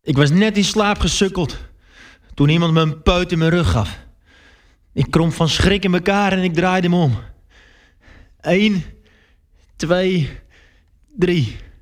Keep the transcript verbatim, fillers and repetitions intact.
Ik was net in slaap gesukkeld toen iemand me een peut in mijn rug gaf. Ik kromp van schrik in elkaar en ik draaide me om. Eén, twee, drie.